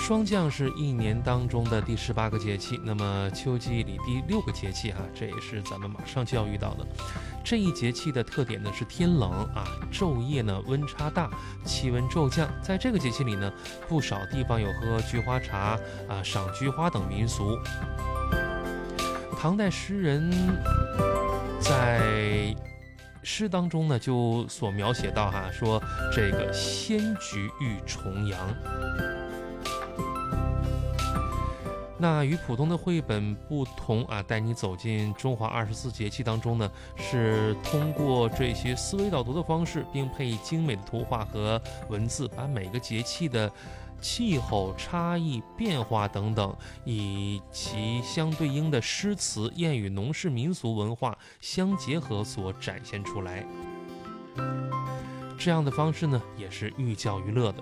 霜降是一年当中的第18个节气，那么秋季里第6个节气这也是咱们马上就要遇到的。这一节气的特点呢是天冷昼夜呢温差大，气温骤降。在这个节气里呢，不少地方有喝菊花茶赏菊花等民俗。唐代诗人在诗当中呢就所描写到说这个仙菊遇重阳。那与普通的绘本不同带你走进中华24节气当中呢，是通过这些思维导图的方式，并配以精美的图画和文字，把每个节气的气候差异、变化等等，以其相对应的诗词、谚语、农事民俗文化相结合所展现出来。这样的方式呢，也是寓教于乐的。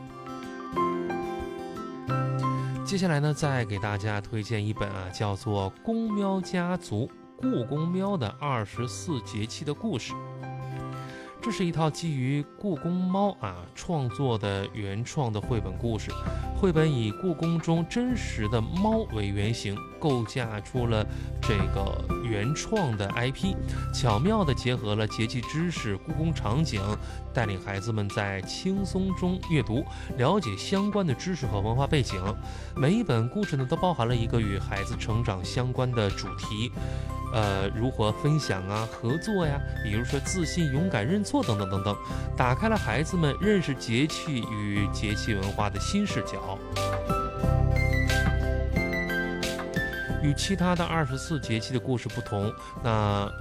接下来呢，再给大家推荐一本叫做《宫喵家族：故宫喵的24节气的故事》。这是一套基于故宫猫创作的原创的绘本故事。绘本以故宫中真实的猫为原型，构架出了这个原创的 IP， 巧妙地结合了节气知识、故宫场景，带领孩子们在轻松中阅读，了解相关的知识和文化背景。每一本故事呢，都包含了一个与孩子成长相关的主题。如何分享合作呀，比如说自信、勇敢、认错等等等等，打开了孩子们认识节气与节气文化的新视角。与其他的24节气的故事不同，那